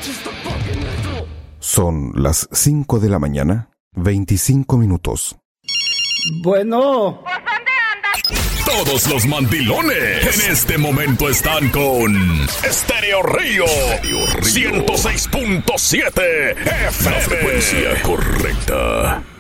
Son las 5 de la mañana, 25 minutos. Bueno. Todos los mandilones en este momento están con Estéreo Río 106.7 FM. La frecuencia correcta.